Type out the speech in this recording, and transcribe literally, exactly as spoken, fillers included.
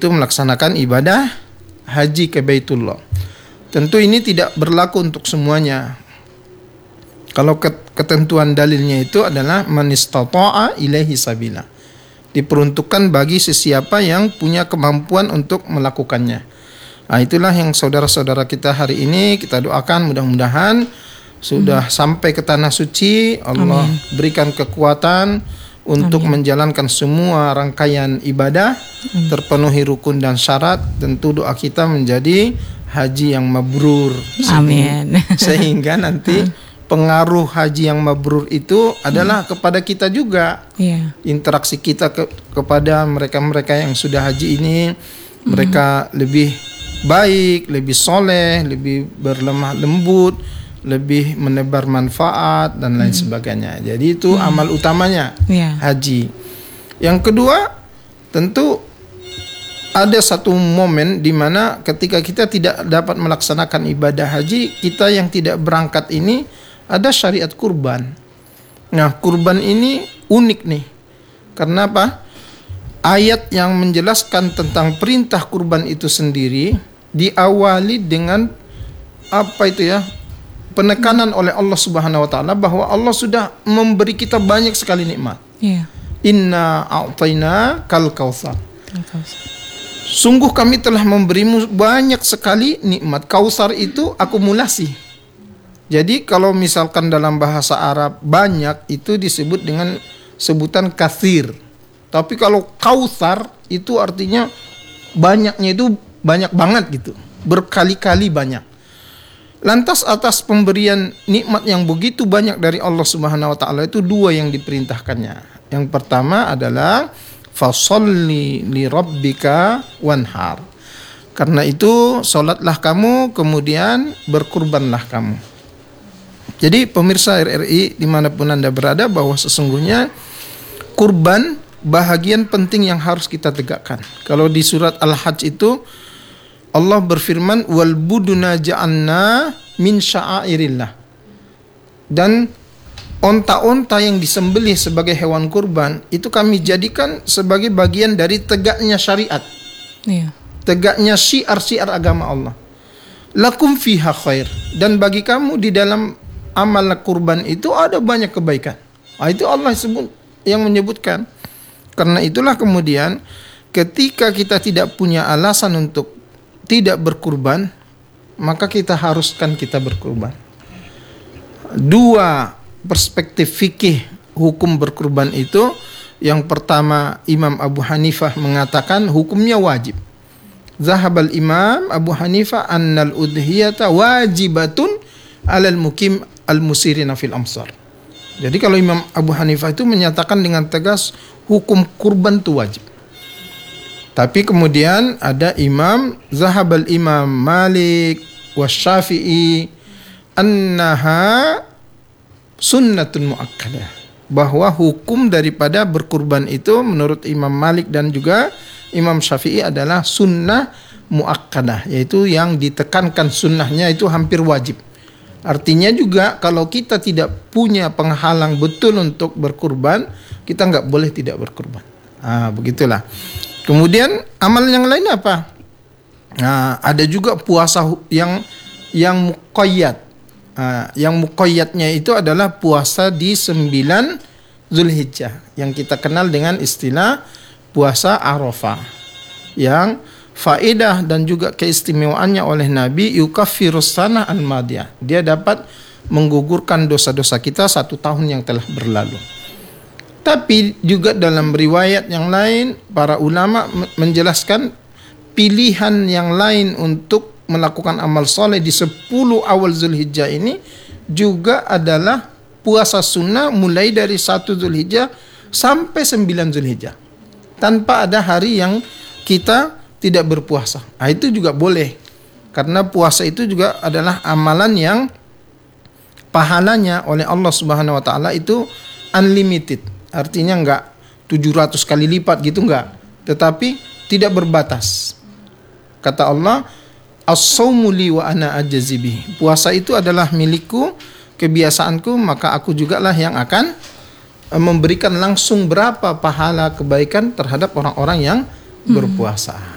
yaitu melaksanakan ibadah haji ke Baitullah. Tentu ini tidak berlaku untuk semuanya. Kalau ketentuan dalilnya itu adalah man istata'a ilaihi sabila. Diperuntukkan bagi sesiapa yang punya kemampuan untuk melakukannya. Nah, itulah yang saudara-saudara kita hari ini kita doakan mudah-mudahan sudah hmm. sampai ke tanah suci. Allah Amin. Berikan kekuatan untuk Amin. Menjalankan semua rangkaian ibadah, Amin. Terpenuhi rukun dan syarat. Tentu doa kita menjadi haji yang mabrur. Amin. Sehingga nanti pengaruh haji yang mabrur itu adalah hmm. kepada kita juga. Yeah. Interaksi kita ke, kepada mereka-mereka yang sudah haji ini, hmm. mereka lebih baik, lebih soleh, lebih berlemah lembut, lebih menebar manfaat dan lain hmm. sebagainya. Jadi itu hmm. amal utamanya yeah. haji. Yang kedua, tentu ada satu momen di mana ketika kita tidak dapat melaksanakan ibadah haji, kita yang tidak berangkat ini ada syariat kurban. Nah, kurban ini unik nih. Karena apa? Ayat yang menjelaskan tentang perintah kurban itu sendiri diawali dengan apa itu ya? Penekanan oleh Allah Subhanahu wa taala bahwa Allah sudah memberi kita banyak sekali nikmat. Yeah. Inna a'tayna kal kautsar. Sungguh kami telah memberimu banyak sekali nikmat. Kausar itu akumulasi. Jadi kalau misalkan dalam bahasa Arab banyak itu disebut dengan sebutan kathir. Tapi kalau kausar itu artinya banyaknya itu banyak banget gitu. Berkali-kali banyak. Lantas atas pemberian nikmat yang begitu banyak dari Allah Subhanahu wa taala itu dua yang diperintahkannya. Yang pertama adalah fasholli li rabbika wanhar. Karena itu salatlah kamu, kemudian berkurbanlah kamu. Jadi pemirsa R R I dimanapun Anda berada, bahwa sesungguhnya kurban bahagian penting yang harus kita tegakkan. Kalau di surat Al-Hajj itu Allah berfirman wal buduna ja'alna min sya'airillah. Dan onta-onta yang disembelih sebagai hewan kurban itu kami jadikan sebagai bagian dari tegaknya syariat. Iya. Tegaknya syiar-syiar agama Allah. Lakum fiha khair. Dan bagi kamu di dalam amal kurban itu ada banyak kebaikan. Nah, itu Allah sebut, yang menyebutkan. Karena itulah kemudian ketika kita tidak punya alasan untuk tidak berkurban, maka kita haruskan kita berkurban. Dua perspektif fikih hukum berkurban itu, yang pertama Imam Abu Hanifah mengatakan hukumnya wajib. Zahabal Imam Abu Hanifah annal udhiyata wajibatun alal mukim al-musirina fil amsar. Jadi kalau Imam Abu Hanifah itu menyatakan dengan tegas hukum kurban itu wajib. Tapi kemudian ada Imam Zahabal Imam Malik wasyafi'i annaha sunnatun muakkadah, bahwa hukum daripada berkurban itu menurut Imam Malik dan juga Imam Syafi'i adalah sunnah muakkadah, yaitu yang ditekankan sunnahnya itu hampir wajib. Artinya juga kalau kita tidak punya penghalang betul untuk berkurban, kita nggak boleh tidak berkurban. Ah, begitulah. Kemudian amal yang lain apa? Nah, ada juga puasa yang yang muqayyad. Uh, yang muqayyadnya itu adalah puasa di sembilan Zulhijjah yang kita kenal dengan istilah puasa Arafah, yang faedah dan juga keistimewaannya oleh Nabi yukaffirus sana al-madiyah. Dia dapat menggugurkan dosa-dosa kita satu tahun yang telah berlalu. Tapi juga dalam riwayat yang lain para ulama menjelaskan pilihan yang lain untuk melakukan amal soleh di sepuluh awal Zulhijjah ini juga adalah puasa sunnah mulai dari satu Zulhijjah sampai sembilan Zulhijjah, tanpa ada hari yang kita tidak berpuasa. Nah, itu juga boleh, karena puasa itu juga adalah amalan yang pahalanya oleh Allah Subhanahu wa taala itu unlimited. Artinya enggak tujuh ratus kali lipat gitu, enggak, tetapi tidak berbatas. Kata Allah, as-saumu li wa ana ajzi bih. Puasa itu adalah milikku, kebiasaanku, maka aku jugalah yang akan memberikan langsung berapa pahala kebaikan terhadap orang-orang yang berpuasa.